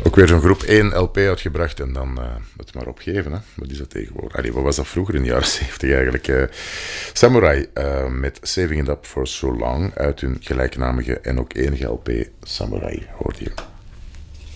ook weer zo'n groep 1 LP uitgebracht en dan het maar opgeven. Hè. Wat is dat tegenwoordig? Allee, wat was dat vroeger in de jaren 70 eigenlijk? Samurai met Saving It Up For So Long uit hun gelijknamige en ook enige LP Samurai hoorde je.